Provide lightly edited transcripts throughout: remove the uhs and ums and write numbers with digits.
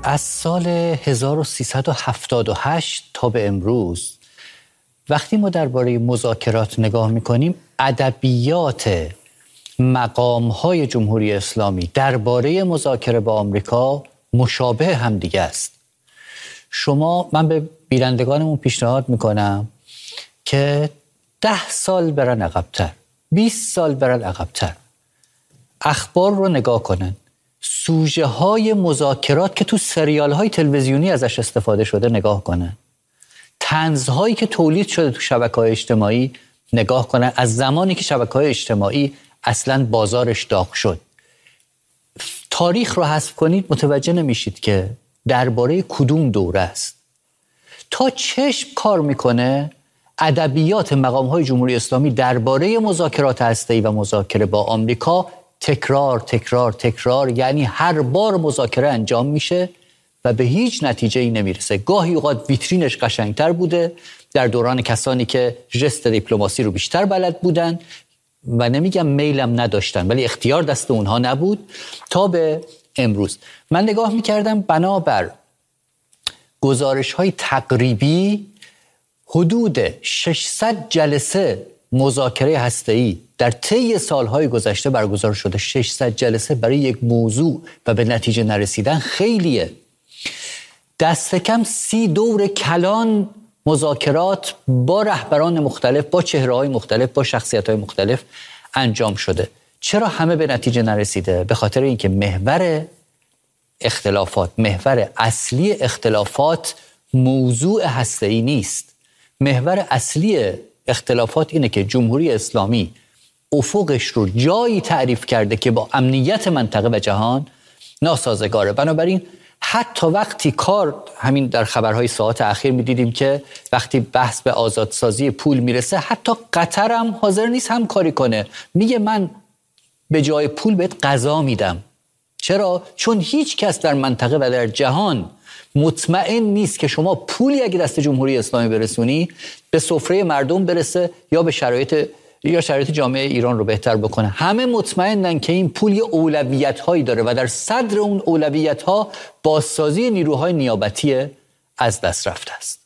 از سال 1378 تا به امروز وقتی ما درباره مذاکرات نگاه میکنیم، ادبیات مقام‌های جمهوری اسلامی درباره مذاکره با آمریکا مشابه هم دیگه است. من به بینندگانمون پیشنهاد میکنم که 10 سال برن عقب‌تر، 20 سال برن عقب‌تر، اخبار رو نگاه کنن، سوژه های مذاکرات که تو سریال های تلویزیونی ازش استفاده شده نگاه کنن، طنزهایی که تولید شده تو شبکه‌های اجتماعی نگاه کنن، از زمانی که شبکه‌های اجتماعی اصلاً بازارش داغ شد. تاریخ رو حذف کنید متوجه نمیشید که درباره کدوم دوره است. تا چشم کار میکنه ادبیات مقام‌های جمهوری اسلامی درباره مذاکرات هسته‌ای و مذاکره با آمریکا تکرار تکرار تکرار، یعنی هر بار مذاکره انجام میشه و به هیچ نتیجه‌ای نمیرسه. گاهی اوقات ویترینش قشنگتر بوده در دوران کسانی که ژست دیپلماسی رو بیشتر بلد بودن و نمیگم میلم نداشتن ولی اختیار دست اونها نبود، تا به امروز. من نگاه میکردم بنابر گزارش‌های تقریبی حدود 600 جلسه مذاکره هسته‌ای در طی سالهای گذشته برگزار شده. 600 جلسه برای یک موضوع و به نتیجه نرسیدن خیلیه. دست کم 30 دور کلان مذاکرات با رهبران مختلف، با چهره‌های مختلف، با شخصیت‌های مختلف انجام شده. چرا همه به نتیجه نرسیده؟ به خاطر اینکه محور اصلی اختلافات موضوع هسته‌ای نیست. محور اصلی اختلافات اینه که جمهوری اسلامی افقش رو جایی تعریف کرده که با امنیت منطقه و جهان ناسازگاره. بنابراین حتی وقتی همین در خبرهای ساعات اخیر می‌دیدیم که وقتی بحث به آزادسازی پول میرسه، حتی قطر هم حاضر نیست همکاری کنه. میگه من به جای پول بهت غذا میدم. چرا؟ چون هیچ کس در منطقه و در جهان مطمئن نیست که شما پولی اگه دست جمهوری اسلامی برسونی به سفره مردم برسه یا شرایط جامعه ایران رو بهتر بکنه. همه مطمئنن که این پول یه اولویت‌هایی داره و در صدر اون اولویت‌ها بازسازی نیروهای نیابتی از دست رفته است.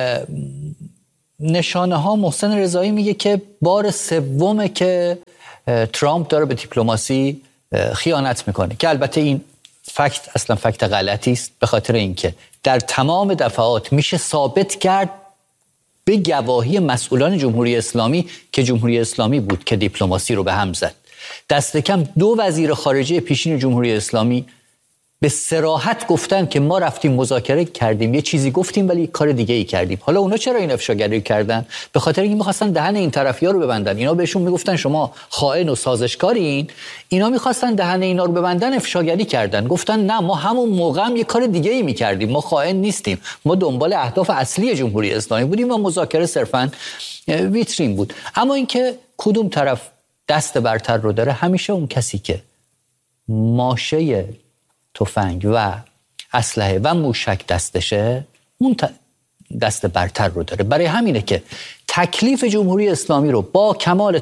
نشانه‌ها محسن رضایی میگه که بار سومه که ترامپ داره به دیپلماسی خیانت میکنه، که البته این فکت اصلا فکت غلطی است، به خاطر اینکه در تمام دفعات میشه ثابت کرد به گواهی مسئولان جمهوری اسلامی که جمهوری اسلامی بود که دیپلماسی رو به هم زد. دست کم 2 وزیر خارجه پیشین جمهوری اسلامی به صراحت گفتن که ما رفتیم مذاکره کردیم، یه چیزی گفتیم ولی کار دیگه ای کردیم. حالا اونا چرا این افشاگری کردن؟ به خاطر اینکه می‌خواستن دهن این طرفی‌ها رو ببندن. اینا بهشون میگفتن شما خائن و سازشکارین، اینا می‌خواستن دهن اینا رو ببندن، افشاگری کردن. گفتن نه، ما همون موقع هم یه کار دیگه ای می‌کردیم، ما خائن نیستیم، ما دنبال اهداف اصلی جمهوری اسلامی بودیم و مذاکره صرفاً ویترین بود. اما اینکه کدوم طرف دست برتر رو داره، همیشه اون کسی که ماشه تفنگ و اسلحه و موشک دستشه اون دست برتر رو داره. برای همینه که تکلیف جمهوری اسلامی رو با کمال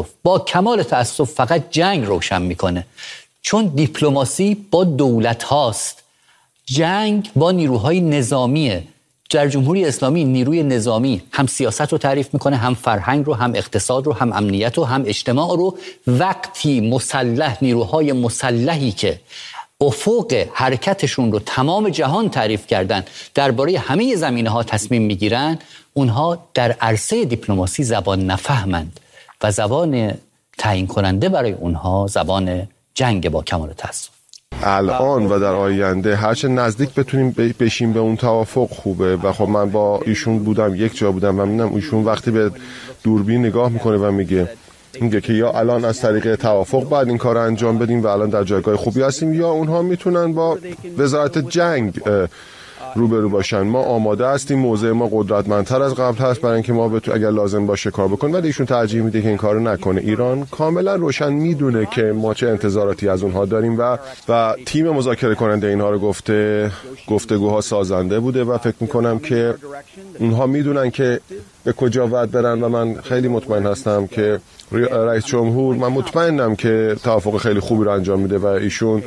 تأسف فقط جنگ روشن میکنه، چون دیپلماسی با دولت هاست، جنگ با نیروهای نظامیه. در جمهوری اسلامی نیروی نظامی هم سیاست رو تعریف میکنه، هم فرهنگ رو، هم اقتصاد رو، هم امنیت رو، هم اجتماع رو. وقتی نیروهای مسلحی که افق حرکتشون رو تمام جهان تعریف کردن، درباره همه زمینه‌ها تصمیم میگیرن، اونها در عرصه دیپلماسی زبان نفهمند و زبان تعیین کننده برای اونها زبان جنگ با کمال تأسف. الان و در آینده هرچه نزدیک بتونیم بشیم به اون توافق خوبه. و خب من با ایشون بودم، یک جا بودم و می‌بینم ایشون وقتی به دوربین نگاه میکنه و میگه که یا الان از طریق توافق باید این کار انجام بدیم و الان در جایگاه خوبی هستیم، یا اونها میتونن با وزارت جنگ روبرو باشن. ما آماده هستیم، موضع ما قدرتمندتر از قبل هست برای اینکه ما اگر لازم باشه کار بکنیم، ولی ایشون ترجیح میده که این کارو نکنه. ایران کاملا روشن میدونه که ما چه انتظاراتی از اونها داریم و تیم مذاکره کننده اینها رو گفتگوها سازنده بوده و فکر میکنم که اونها میدونن که به کجا باید برن و من خیلی مطمئن هستم که رئیس جمهور، من مطمئنم که توافق خیلی خوبی رو انجام میده و ایشون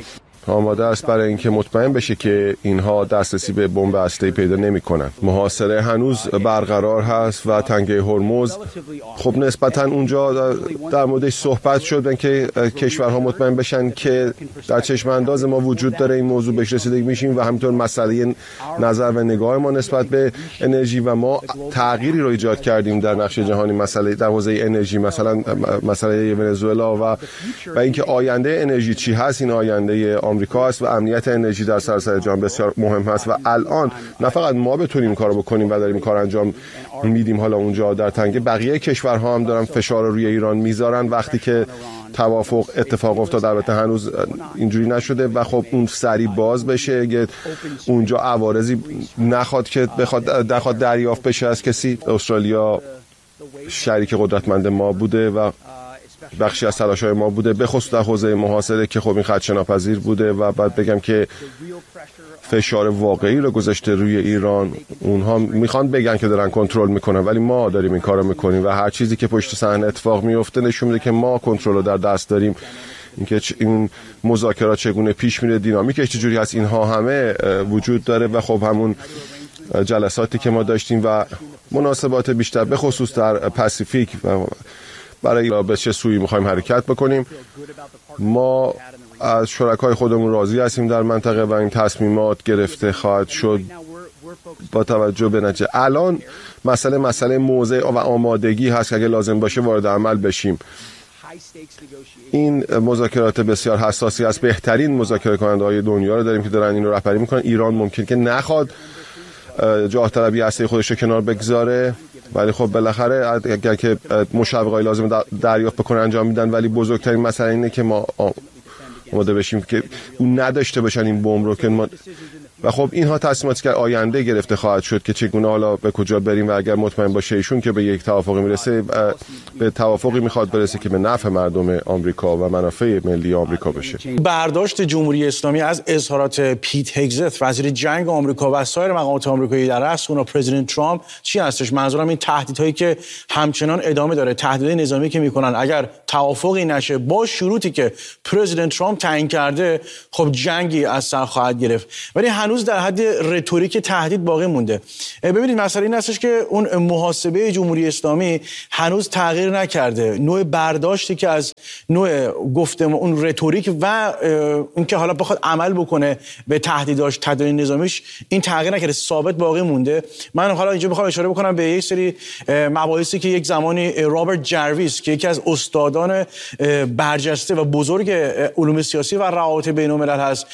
آماده است برای اینکه مطمئن بشه که اینها دسترسی به بمب هسته‌ای پیدا نمی‌کنن. محاصره هنوز برقرار هست و تنگه هرمز خب نسبتاً اونجا در موردش صحبت شد که کشورها مطمئن بشن که در چشم انداز ما وجود داره این موضوع بهش رسیدگی میشیم و همینطور مسئله نظر و نگاه ما نسبت به انرژی و ما تغییری رو ایجاد کردیم در نقشه جهانی مسئله در حوزه انرژی، مثلا مسئله ونزوئلا و اینکه آینده انرژی چی هست. این آینده آمریکا است و امنیت انرژی در سراسر جهان بسیار مهم هست و الان نه فقط ما بتونیم این کارو بکنیم و داریم این کار انجام میدیم حالا اونجا در تنگه، بقیه کشورها هم دارن فشار رو روی ایران میذارن وقتی که توافق اتفاق افتاد. البته هنوز اینجوری نشده و خب اون سریع باز بشه اگه اونجا عوارضی نخواد که بخواد دریافت بشه از کسی. استرالیا شریک قدرتمند ما بوده و بخشی از تلاش‌های ما بوده، به خصوص در حوزه محاصره که خب این خدشه‌ناپذیر بوده و بعد بگم که فشار واقعی رو گذاشته روی ایران. اونها میخوان بگن که دارن کنترل میکنن ولی ما داریم این کارو میکنیم و هر چیزی که پشت صحنه اتفاق میفته نشون میده که ما کنترل رو در دست داریم. اینکه این مذاکرات چگونه پیش میره، دینامیکش چجوری هست، اینها همه وجود داره و خب همون جلساتی که ما داشتیم و مناسبات بیشتر به خصوص در پاسیفیک و برای به چه سویی میخوایم حرکت بکنیم. ما از شرکای خودمون راضی هستیم در منطقه و این تصمیمات گرفته خواهد شد با توجه به نتیجه. الان مسئله موضع و آمادگی هست که اگه لازم باشه وارد عمل بشیم. این مذاکرات بسیار حساسی است. بهترین مذاکره کننده‌های دنیا رو داریم که دارن این رو رهبری میکنن. ایران ممکن که نخواد جاه طلبی هسته خودش رو کنار بگذاره ولی خب بالاخره اگر که مشوقای لازم دریافت بکنه انجام میدن، ولی بزرگترین مسئله اینه که ما آماده بشیم که اون نداشته باشن این بمب رو که ما و خب اینها تصمیماتی که آینده گرفته خواهد شد که چگونه حالا به کجا بریم و اگر مطمئن باشه ایشون که به یک توافقی میرسه، به توافقی میخواد برسه که به نفع مردم آمریکا و منافع ملی آمریکا بشه. برداشت جمهوری اسلامی از اظهارات پیت هگزت وزیر جنگ آمریکا و سایر مقامات آمریکایی در رأس اون پرزیدنت ترامپ چی هستش؟ منظورم این تهدیدهایی که همچنان ادامه داره، تهدیدهای نظامی که میکنن اگر توافقی نشه با شروطی که پرزیدنت ترامپ تعیین کرده خب جنگی از سر خواهد گرفت، ولی هنوز در حد رتوریک تهدید باقی مونده. ببینید مسئله این هستش که اون محاسبه جمهوری اسلامی هنوز تغییر نکرده. نوع برداشتی که از نوع گفتم اون رتوریک و اینکه حالا بخواد عمل بکنه به تهدیداش، تهدید نظامیش، این تغییر نکرده، ثابت باقی مونده. من حالا اینجا میخوام اشاره بکنم به یک سری مباحثی که یک زمانی رابرت جرویس که یکی از استادان برجسته و بزرگ علوم سیاسی و روابط بین‌الملل هست،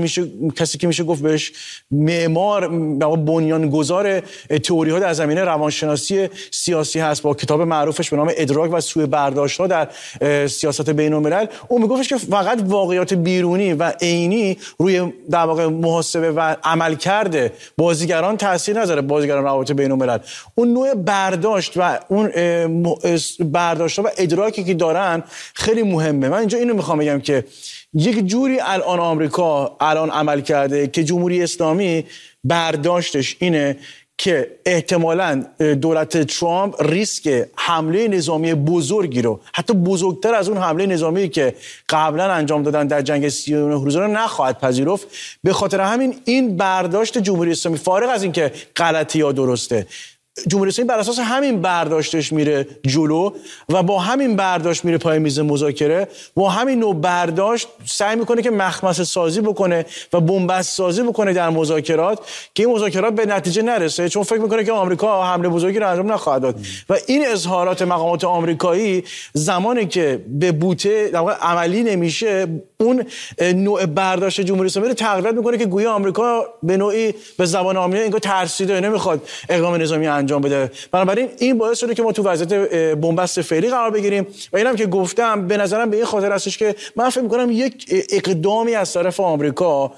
کسی که میشه گفت بهش معمار و بنیانگذار تئوری‌ها در زمینه روانشناسی سیاسی هست، با کتاب معروفش به نام ادراک و سوء برداشت‌ها در سیاست بین‌الملل، اون میگفتش که فقط واقعیات بیرونی و عینی روی در واقع محاسبه و عملکرد بازیگران تاثیر نذاره، بازیگران روابط بین‌الملل. اون نوع برداشت و اون برداشت‌ها و ادراکی که دارن خیلی مهمه. من اینجا اینو میخوام بگم که یک جوری الان آمریکا عمل کرده که جمهوری اسلامی برداشتش اینه که احتمالاً دولت ترامپ ریسک حمله نظامی بزرگی رو، حتی بزرگتر از اون حمله نظامی که قبلا انجام دادن در جنگ 39 روزه رو نخواهد پذیرفت. به خاطر همین این برداشت جمهوری اسلامی، فارغ از این که غلطی یا درسته، جمهوری اسلامی بر اساس همین برداشتش میره جلو و با همین برداشت میره پای میز مذاکره، با همین نوع برداشت سعی میکنه که مخمصه سازی بکنه و بنبست سازی بکنه در مذاکرات که این مذاکرات به نتیجه نرسه، چون فکر میکنه که آمریکا حمله بزرگی رو انجام نخواهد داد. و این اظهارات مقامات آمریکایی زمانی که به بوته در واقع عملی نمیشه، اون نوع برداشت جمهوری اسلامی رو تقویت میکنه که گویا آمریکا به نوعی به زبان عامیه انگار ترسیده، نمیخواد اقدام نظامی انجام بده. بنابراین این باعث شده که ما تو وضعیت بنبست فعلی قرار بگیریم و اینم که گفتم به نظرم به این خاطر هستش که من فکر می‌کنم یک اقدامی از طرف آمریکا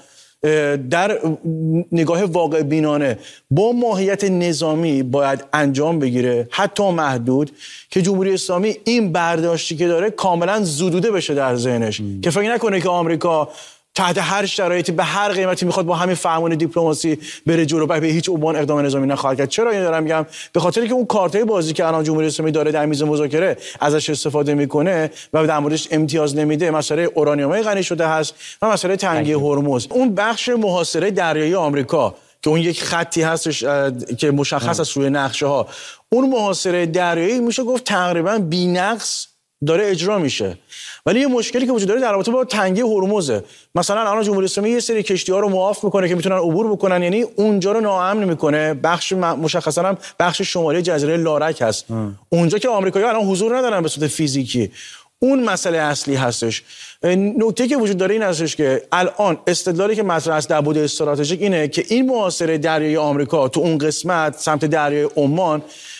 در نگاه واقع بینانه با ماهیت نظامی باید انجام بگیره، حتی محدود، که جمهوری اسلامی این برداشتی که داره کاملا زدوده بشه در ذهنش، که فکر نکنه که آمریکا تحت هر شرایطی به هر قیمتی میخواد با همین فرمان دیپلماسی بره جلو و به هیچ عنوان اقدام نظامی نخواهد کرد. چرا اینو دارم میگم؟ به خاطر که اون کارتای بازی که الان جمهوری اسلامی داره در میز مذاکره ازش استفاده میکنه و در موردش امتیاز نمیده، مسئله اورانیوم غنی شده هست و مسئله تنگی هرمز. اون بخش محاصره دریایی آمریکا که اون یک خطی هستش که مشخص است روی نقشه ها، اون محاصره دریایی میشه گفت تقریبا بی‌نقص داره اجرا میشه. ولی یه مشکلی که وجود داره در رابطه با تنگی هرمزه. مثلا الان جمهوری اسلامی یه سری کشتی‌ها رو معاف میکنه که میتونن عبور بکنن، یعنی اونجا رو ناامن میکنه. بخش مشخصا هم بخش شمالی جزیره لارک هست، اونجا که آمریکایی‌ها الان حضور ندارن به صورت فیزیکی. اون مسئله اصلی هستش. نکته که وجود داره این هستش که الان استدلالی که مطرح است در بعد استراتژیک اینه که این محاصره دریایی آمریکا تو اون قسمت سمت دریای عمان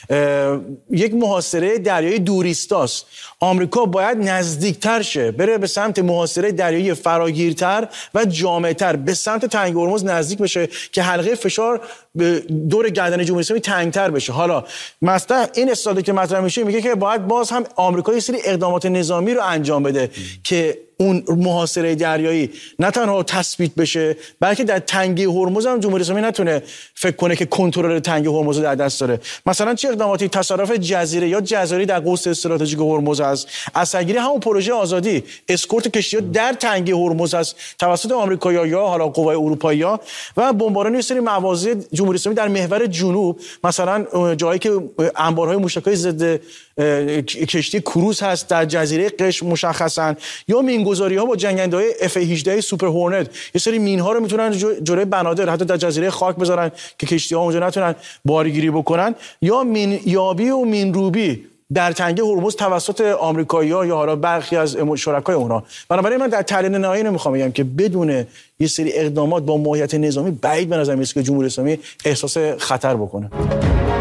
یک محاصره دریایی دوریستاست. آمریکا باید نزدیکتر شه، بره به سمت محاصره دریایی فراگیرتر و جامع‌تر، به سمت تنگ هرمز نزدیک بشه که حلقه فشار دور گردن جمهوری اسلامی تنگتر بشه. حالا مثلا این استدلالی که مطرح میشه میگه که باید باز هم آمریکا یه سری اقدامات نظامی رو انجام بده که اون محاصره دریایی نه تنها تثبیت بشه، بلکه در تنگی هرمز هم جمهوری اسلامی نتونه فکر کنه که کنترل تنگی هرمز رو در دست داره. مثلا چه اقداماتی؟ تصرف جزیره یا جزایر در قوس استراتژیک هرمز است، اثرگیری همون پروژه آزادی، اسکورت کشتی‌ها در تنگی هرمز است توسط آمریکایی‌ها یا حالا قوای اروپایی‌ها و بمباران یه سری مواضع جمهوری اسلامی در محور جنوب، مثلا جایی که انبارهای موشک‌های ضد کشتی کروز هست در جزیره قشم مشخصا، یا مینگذاری‌ها با جنگنده‌های F-18 سوپر هورنت، یه سری مین‌ها رو میتونن جلوی بنادر حتی در جزیره خاک بذارن که کشتی‌ها اونجا نتونن بارگیری بکنن، یا مین یابی و مین روبی در تنگه هرمز توسط آمریکایی‌ها یا حالا برخی از شرکای اونها. بنابراین من در تحلیل نهایی نمیخوام بگم که بدون یه سری اقدامات با ماهیت نظامی بعید به نظر میاد که جمهوری اسلامی احساس خطر بکنه.